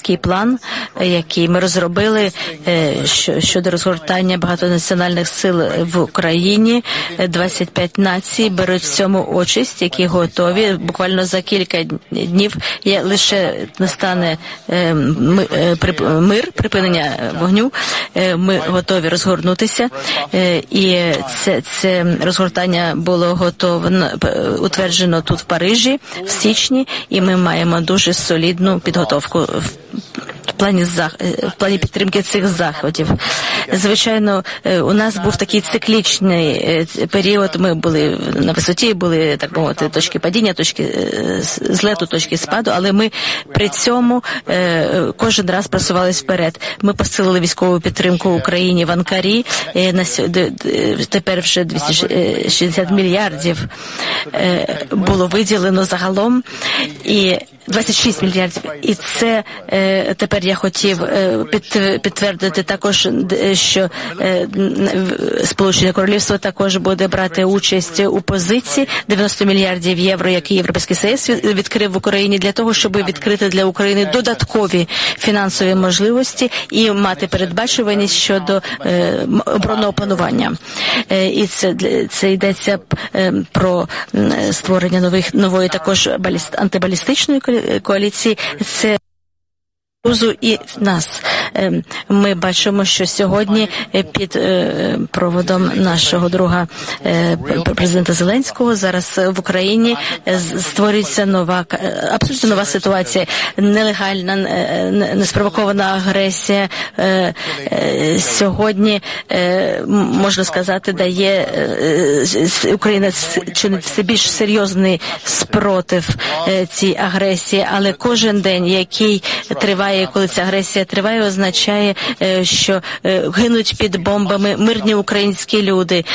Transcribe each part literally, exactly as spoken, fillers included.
чіткий план, який ми розробили щодо розгортання багатонаціональних сил в Україні. двадцять п'ять націй беруть в цьому участь, які готові. Буквально за кілька днів лише настане мир, припинення вогню. Ми готові розгорнутися. І це, це розгортання було готово, утверджено тут в Парижі в січні, і ми маємо дуже солідну підготовку в в плані, в плані підтримки цих заходів. Звичайно, у нас був такий циклічний період, ми були на висоті, були, так мовити, точки падіння, точки злету, точки спаду, але ми при цьому кожен раз просувались вперед. Ми посилили військову підтримку Україні в Анкарі, тепер вже двісті шістдесят мільярдів було виділено загалом, і двадцять шість мільярдів. І це е, тепер я хотів е, під, підтвердити також, що е, Сполучене Королівство також буде брати участь у позиції дев'яносто мільярдів євро, які Європейський Союз відкрив в Україні для того, щоб відкрити для України додаткові фінансові можливості і мати передбачуваність щодо е, оборонного планування. Е, і це, це йдеться е, про створення нових, нової також баліст, антибалістичної коаліції. Це і нас. Ми бачимо, що сьогодні під проводом нашого друга президента Зеленського зараз в Україні створюється нова, абсолютно нова ситуація. Нелегальна, неспровокована агресія сьогодні, можна сказати, дає Україна чинить все більш серйозний спротив цій агресії, але кожен день, який триває, коли ця агресія триває, означає, що гинуть під бомбами мирні українські люди.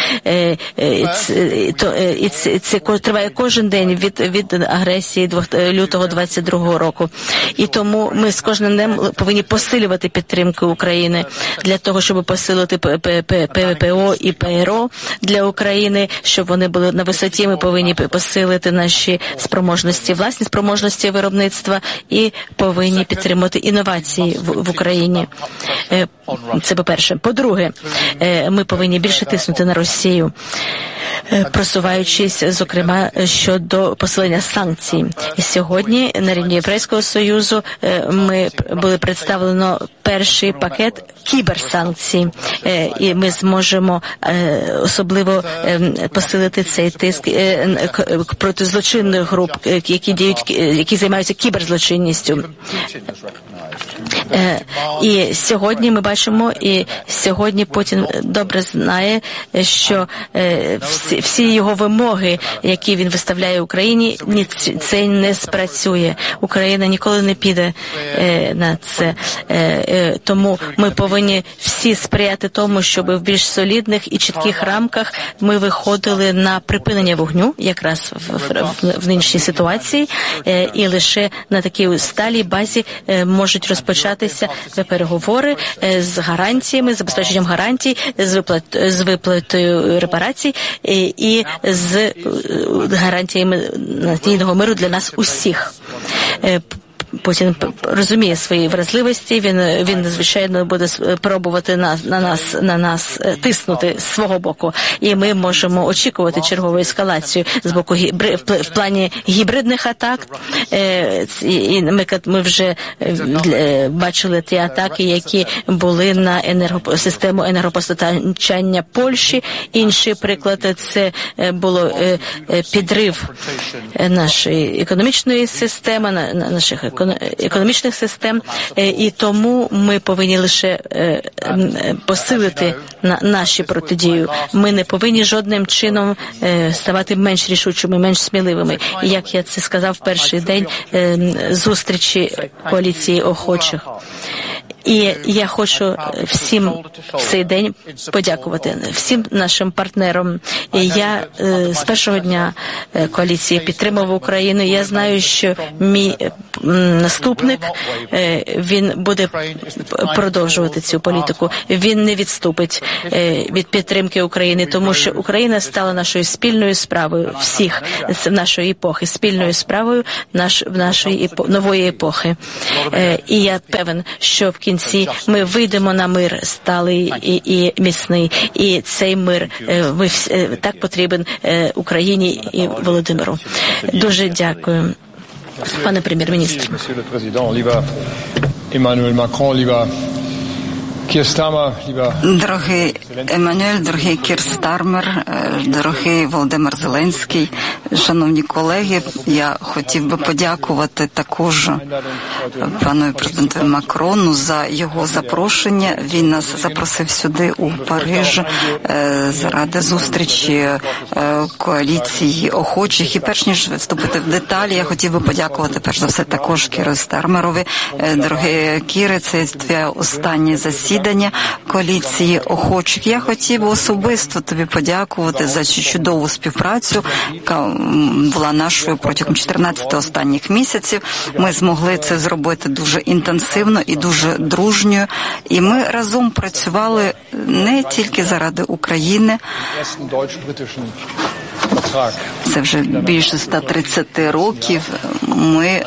І це, це триває кожен день від, від агресії лютого двадцять другого року. І тому ми з кожним днем повинні посилювати підтримку України для того, щоб посилити ПВО і ПРО для України, щоб вони були на висоті. Ми повинні посилити наші спроможності, власні спроможності виробництва і повинні підтримати інновації в, в Україні. Це по-перше. По-друге, ми повинні більше тиснути на Росію, просуваючись, зокрема, щодо посилення санкцій. І сьогодні на рівні Європейського Союзу ми були представлено перший пакет кіберсанкцій, і ми зможемо особливо посилити цей тиск проти злочинних груп, які діють, які займаються кіберзлочинністю. І сьогодні ми бачимо, і сьогодні Путін добре знає, що всі, всі його вимоги, які він виставляє Україні, це не спрацює. Україна ніколи не піде на це. Тому ми повинні всі сприяти тому, щоб в більш солідних і чітких рамках ми виходили на припинення вогню, якраз в, в, в нинішній ситуації, і лише на такій сталій базі можуть розпочатися переговори з гарантіями, забезпеченням гарантій, з, виплат, з виплатою репарацій і, і з гарантіями надійного миру для нас усіх. Путін розуміє свої вразливості, він, він звичайно буде пробувати на, на нас, на нас тиснути з свого боку. І ми можемо очікувати чергову ескалацію з боку в плані гібридних атак. І ми, ми вже бачили ті атаки, які були на енерго, систему енергопостачання Польщі. Інший приклад – це було підрив нашої економічної системи, наших економічних систем, і тому ми повинні лише посилити наші протидію. Ми не повинні жодним чином ставати менш рішучими, менш сміливими. І як я це сказав в перший день зустрічі коаліції охочих. І я хочу всім в цей день подякувати, всім нашим партнерам. І я з першого дня коаліції підтримав Україну. Я знаю, що мій наступник, він буде продовжувати цю політику. Він не відступить від підтримки України, тому що Україна стала нашою спільною справою всіх нашої епохи, спільною справою наш, нашої епо, нової епохи. І я певен, що в кінці ми вийдемо на мир сталий і, і міцний. І цей мир ми, так потрібен Україні і Володимиру. Дуже дякую, пане прем'єр-міністр. Дорогий Еммануель, дорогий Кір Стармер, дорогий Володимир Зеленський, шановні колеги, я хотів би подякувати також пану президенту Макрону за його запрошення. Він нас запросив сюди у Париж заради зустрічі коаліції охочих. І перш ніж вступити в деталі, я хотів би подякувати перш за все також Кіру Стармерові. Дорогий Кіре, це твоє останнє засідання коаліції охочих. Я хотів би особисто тобі подякувати за цю чудову співпрацю, яка була нашою протягом чотирнадцяти останніх місяців. Ми змогли це зробити дуже інтенсивно і дуже дружньо. І ми разом працювали не тільки заради України. Це вже більше ста тридцяти років. Ми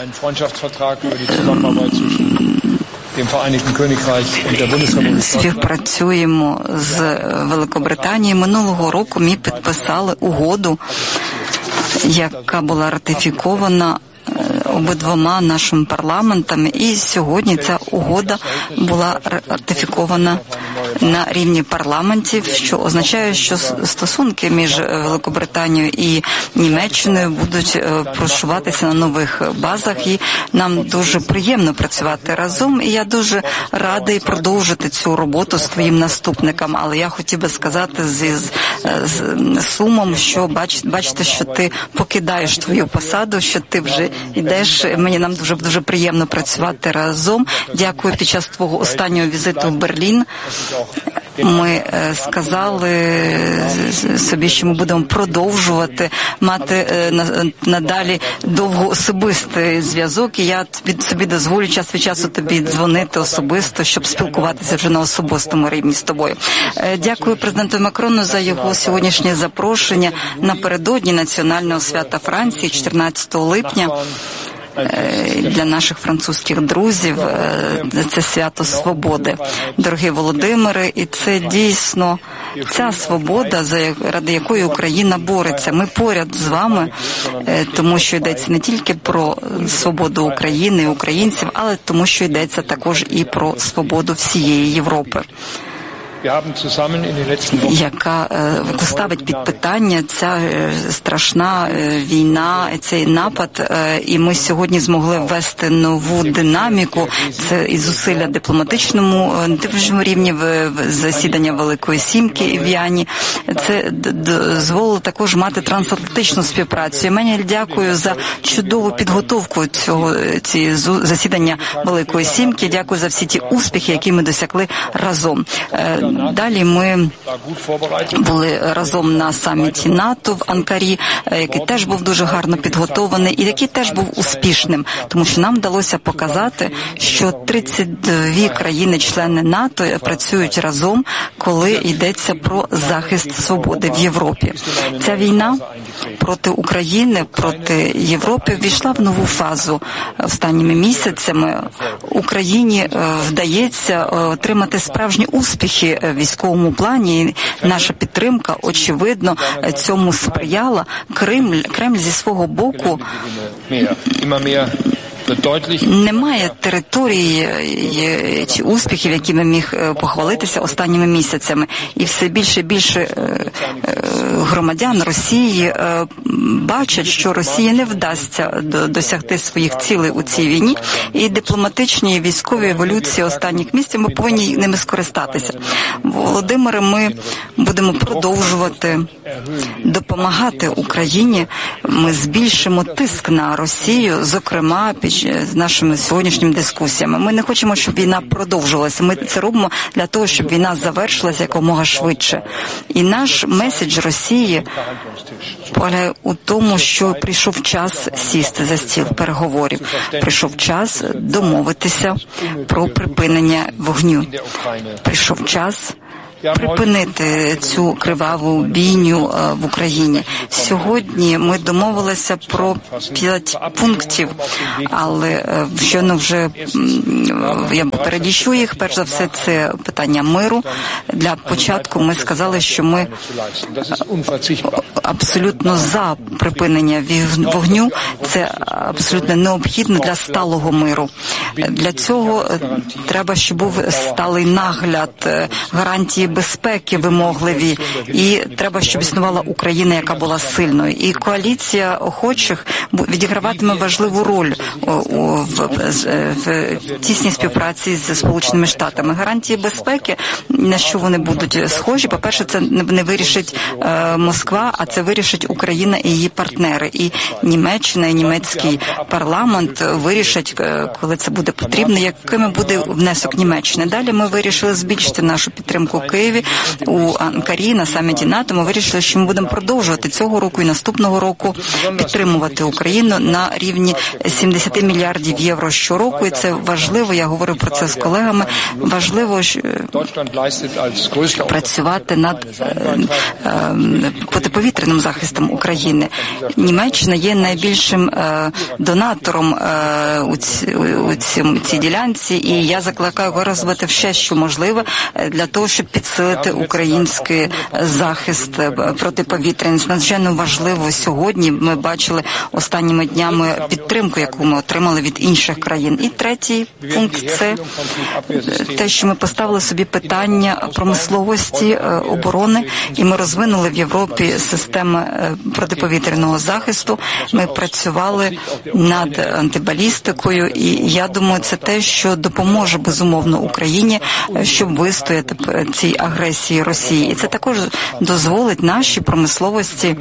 співпрацюємо з Великобританією. Минулого року ми підписали угоду, яка була ратифікована обидвома нашими парламентами, і сьогодні ця угода була ратифікована на рівні парламентів, що означає, що стосунки між Великобританією і Німеччиною будуть просуватися на нових базах, і нам дуже приємно працювати разом, і я дуже радий продовжити цю роботу з твоїм наступником. Але я хотів би сказати з, з, з сумом, що бач, бачите, що ти покидаєш твою посаду, що ти вже йдеш. Мені нам дуже дуже приємно працювати разом. Дякую. Під час твого останнього візиту в Берлін ми сказали собі, що ми будемо продовжувати мати надалі довго особистий зв'язок, і я собі дозволю час від часу тобі дзвонити особисто, щоб спілкуватися вже на особистому рівні з тобою. Дякую президенту Макрону за його сьогоднішнє запрошення напередодні національного свята Франції, чотирнадцятого липня. Для наших французьких друзів це свято свободи. Дорогі Володимире, і це дійсно ця свобода, заради якої Україна бореться. Ми поряд з вами, тому що йдеться не тільки про свободу України і українців, але тому що йдеться також і про свободу всієї Європи, яка ставить під питання ця страшна війна, цей напад, і ми сьогодні змогли ввести нову динаміку. Це і зусилля дипломатичному рівні, в засідання Великої Сімки в Яні. Це дозволило також мати трансатлантичну співпрацю. Еммануель, дякую за чудову підготовку цього цієї засідання Великої Сімки. Дякую за всі ті успіхи, які ми досягли разом. Далі ми були разом на саміті НАТО в Анкарі, який теж був дуже гарно підготований і який теж був успішним, тому що нам вдалося показати, що тридцять дві країни-члени НАТО працюють разом, коли йдеться про захист свободи в Європі. Ця війна проти України, проти Європи ввійшла в нову фазу. Останніми місяцями Україні вдається отримати справжні успіхи в військовому плані. Наша підтримка, очевидно, цьому сприяла. Кремль, Кремль зі свого боку немає території чи успіхів, якими міг похвалитися останніми місяцями. І все більше і більше громадян Росії бачать, що Росії не вдасться досягти своїх цілей у цій війні. І дипломатичні і військові еволюції останніх місяців ми повинні ними скористатися. Володимире, ми будемо продовжувати допомагати Україні. Ми збільшимо тиск на Росію, зокрема під з нашими сьогоднішніми дискусіями. Ми не хочемо, щоб війна продовжувалася. Ми це робимо для того, щоб війна завершилася якомога швидше. І наш меседж Росії полягає у тому, що прийшов час сісти за стіл переговорів. Прийшов час домовитися про припинення вогню. Прийшов час припинити цю криваву бійню в Україні. Сьогодні ми домовилися про п'ять пунктів, але щойно вже я перелічу їх. Перш за все, це питання миру. Для початку ми сказали, що ми абсолютно за припинення вогню. Це абсолютно необхідно для сталого миру. Для цього треба, щоб був сталий нагляд, гарантії безпеки вимогливі, і треба, щоб існувала Україна, яка була сильною. І коаліція охочих відіграватиме важливу роль в тісній співпраці з Сполученими Штатами. Гарантії безпеки, на що вони будуть схожі, по-перше, це не вирішить Москва, а це вирішить Україна і її партнери. І Німеччина, і німецький парламент вирішать, коли це буде потрібно, яким буде внесок Німеччини. Далі ми вирішили збільшити нашу підтримку в Києві, у Анкарі, на саміті НАТО. Ми вирішили, що ми будемо продовжувати цього року і наступного року підтримувати Україну на рівні сімдесят мільярдів євро щороку. І це важливо, я говорив про це з колегами, важливо працювати над протиповітряним захистом України. Німеччина є найбільшим донатором у цій ділянці, і я закликаю використовувати все, що можливе, для того, щоб підсилити український захист протиповітряний. Надзвичайно важливо сьогодні. Ми бачили останніми днями підтримку, яку ми отримали від інших країн. І третій пункт – це те, що ми поставили собі питання промисловості, оборони, і ми розвинули в Європі системи протиповітряного захисту. Ми працювали над антибалістикою, і я думаю, це те, що допоможе, безумовно, Україні, щоб вистояти цій агресії Росії. І це також дозволить нашій промисловості,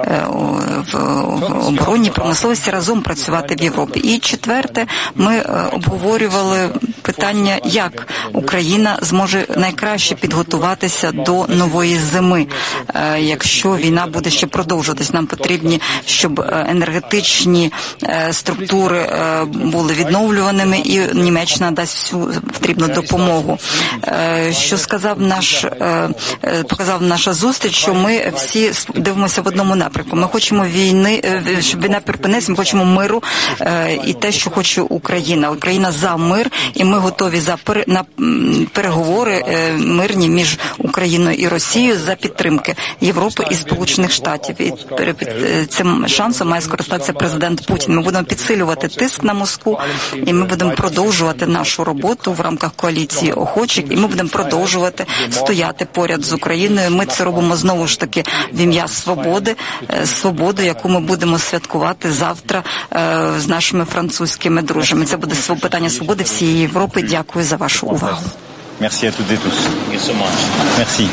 в оборонній промисловості разом працювати в Європі. І четверте, ми обговорювали питання, як Україна зможе найкраще підготуватися до нової зими, якщо війна буде ще продовжуватись. Нам потрібні, щоб енергетичні структури були відновлюваними, і Німеччина дасть всю потрібну допомогу. Що сказав наш, показав наша зустріч, що ми всі дивимося в одному напрямку. Ми хочемо війни, щоб війна припинилася, ми хочемо миру і те, що хоче Україна. Україна за мир, і ми готові за на переговори мирні між Україною і Росією за підтримки Європи і Сполучених Штатів. І цим шансом має скористатися президент Путін. Ми будемо підсилювати тиск на Москву, і ми будемо продовжувати нашу роботу в рамках коаліції охочих, і ми будемо продовжувати стояти поряд з Україною. Ми це робимо знову ж таки в ім'я свободи, свободу, яку ми будемо святкувати завтра з нашими французькими друзями. Це буде питання свободи всієї Європи. Дякую за вашу увагу. Merci à toutes et tous. Merci.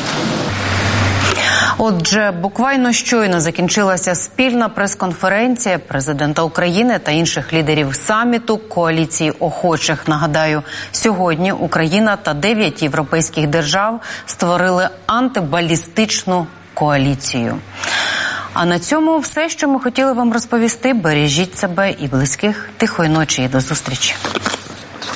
Отже, буквально щойно закінчилася спільна прес-конференція президента України та інших лідерів саміту коаліції охочих. Нагадаю, сьогодні Україна та дев'ять європейських держав створили антибалістичну коаліцію. А на цьому все, що ми хотіли вам розповісти. Бережіть себе і близьких. Тихої ночі і до зустрічі.